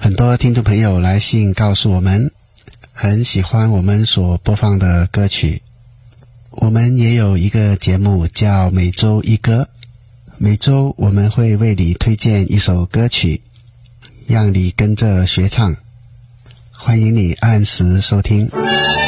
很多听众朋友来信告诉我们，很喜欢我们所播放的歌曲。我们也有一个节目叫每周一歌，每周我们会为你推荐一首歌曲，让你跟着学唱。欢迎你按时收听。